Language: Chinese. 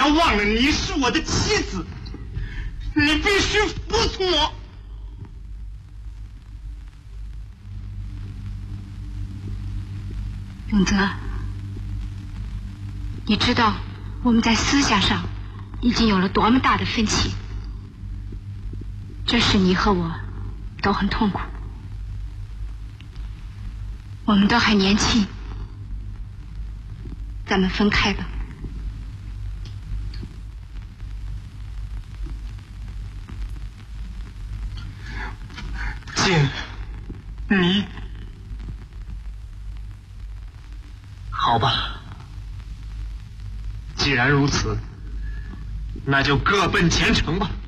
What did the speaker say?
要忘了你是我的妻子，你必须服从我。 永泽，你知道我们在思想上已经有了多么大的分歧，这使你和我都很痛苦。我们都还年轻，咱们分开吧。 静，你好吧，既然如此，那就各奔前程吧。